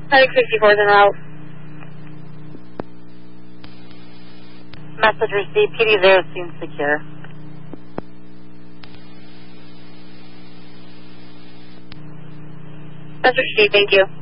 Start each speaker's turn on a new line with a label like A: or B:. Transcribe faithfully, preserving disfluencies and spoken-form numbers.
A: Medic sixty-four is en route.
B: Message received, P D zero seems secure.
A: Message received, thank you.